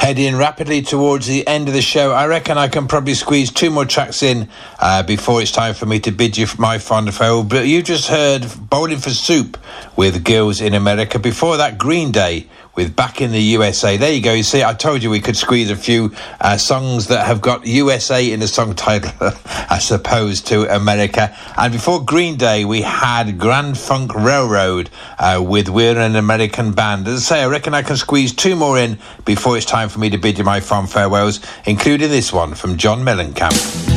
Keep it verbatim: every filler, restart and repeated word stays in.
Heading rapidly towards the end of the show. I reckon I can probably squeeze two more tracks in uh, before it's time for me to bid you my fond farewell. But you just heard Bowling for Soup with Girls in America. Before that, Green Day with Back in the U S A. There you go. You see, I told you we could squeeze a few uh, songs that have got U S A in the song title as opposed to America. And before Green Day, we had Grand Funk Railroad uh, with We're an American Band. As I say, I reckon I can squeeze two more in before it's time for me to bid you my fond farewells, including this one from John Mellencamp.